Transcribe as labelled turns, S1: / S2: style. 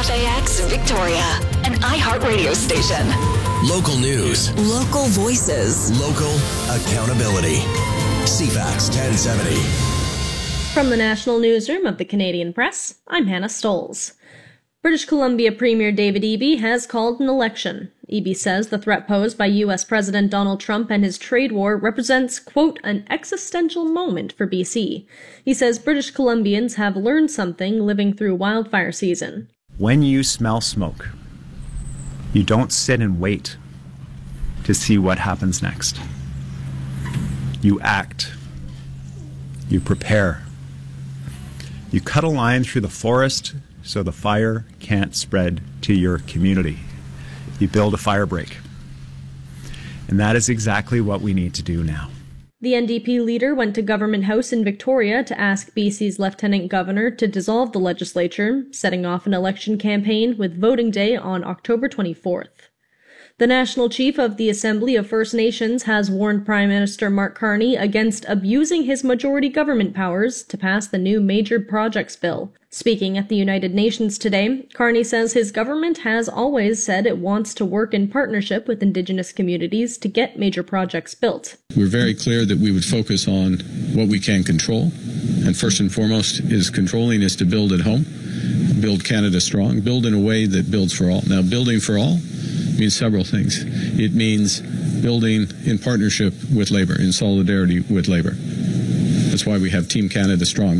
S1: FAX Victoria, an iHeart radio station.
S2: Local news.
S3: Local voices.
S2: Local accountability. CFAX 1070.
S4: From the National Newsroom of the Canadian Press, I'm Hannah Stolz. British Columbia Premier David Eby has called an election. Eby says the threat posed by U.S. President Donald Trump and his trade war represents, quote, an existential moment for BC. He says British Columbians have learned something living through wildfire season.
S5: When you smell smoke, you don't sit and wait to see what happens next. You act. You prepare. You cut a line through the forest so the fire can't spread to your community. You build a fire break. And that is exactly what we need to do now.
S4: The NDP leader went to Government House in Victoria to ask BC's Lieutenant Governor to dissolve the legislature, setting off an election campaign with voting day on October 24th. The National Chief of the Assembly of First Nations has warned Prime Minister Mark Carney against abusing his majority government powers to pass the new Major Projects Bill. Speaking at the United Nations today, Carney says his government has always said it wants to work in partnership with Indigenous communities to get major projects built.
S6: We're very clear that we would focus on what we can control, and first and foremost is controlling is to build at home, build Canada strong, build in a way that builds for all. Now, building for all means several things. It means building in partnership with Labour, in solidarity with Labour. That's why we have Team Canada Strong.